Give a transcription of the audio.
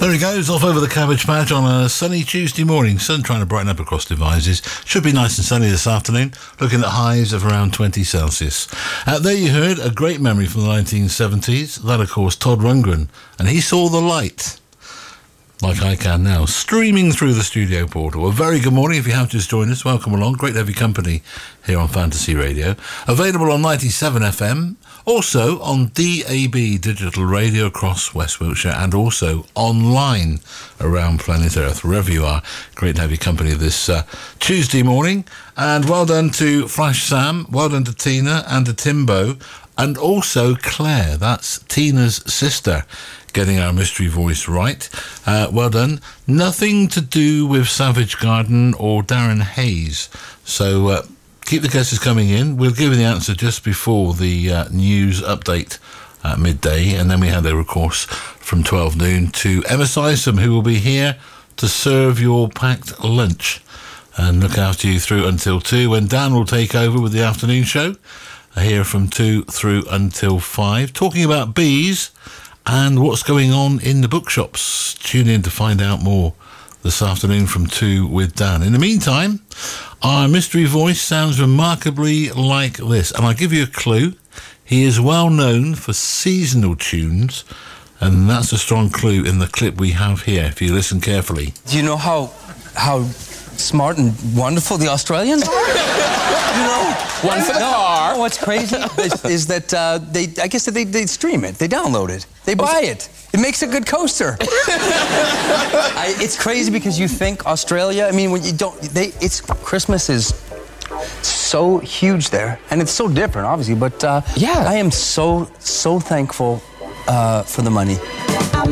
There he goes, off over the cabbage patch on a sunny Tuesday morning. Sun trying to brighten up across Devizes. Should be nice and sunny this afternoon, looking at highs of around 20 Celsius. There you heard a great memory from the 1970s. That, of course, Todd Rundgren. And he saw the light, like I can now, streaming through the studio portal. A very good morning if you have just joined us. Welcome along. Great to have your company here on Fantasy Radio. Available on 97 FM. Also on DAB digital radio across West Wiltshire and also online around planet Earth, wherever you are. Great to have your company this Tuesday morning. And well done to Flash Sam, well done to Tina and to Timbo, and also Claire, that's Tina's sister, getting our mystery voice right. Well done. Nothing to do with Savage Garden or Darren Hayes. So keep the guesses coming in. We'll give you the answer just before the news update at midday. And then we hand over, of course, from 12 noon to Emma Sysom, who will be here to serve your packed lunch and look after you through until 2, when Dan will take over with the afternoon show, here from 2 through until 5, talking about bees and what's going on in the bookshops. Tune in to find out more this afternoon from 2 with Dan. In the meantime, our mystery voice sounds remarkably like this, and I'll give you a clue. He is well known for seasonal tunes, and that's a strong clue in the clip we have here, if you listen carefully. Do you know how smart and wonderful the Australians are? You know, one for the car. What's crazy is that I guess that they stream it, they download it, they buy it. It makes a good coaster. It's crazy because you think Australia, I mean, when you don't, Christmas is so huge there, and it's so different, obviously, but yeah, I am so thankful for the money.